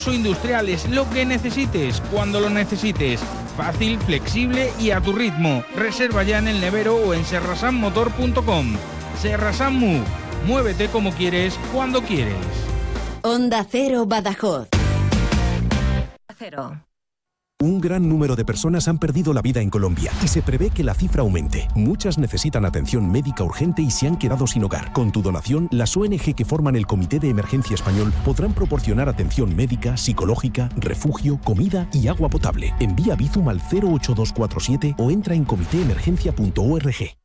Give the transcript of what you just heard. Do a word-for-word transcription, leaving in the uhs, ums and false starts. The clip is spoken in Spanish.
Industriales, lo que necesites, cuando lo necesites. Fácil, flexible y a tu ritmo. Reserva ya en el nevero o en serrasan motor punto com. Serrasan Move. Muévete como quieres, cuando quieres. Onda Cero Badajoz. Cero. Un gran número de personas han perdido la vida en Colombia y se prevé que la cifra aumente. Muchas necesitan atención médica urgente y se han quedado sin hogar. Con tu donación, las O N G que forman el Comité de Emergencia Español podrán proporcionar atención médica, psicológica, refugio, comida y agua potable. Envía Bizum al cero ocho dos cuatro siete o entra en comité emergencia punto org.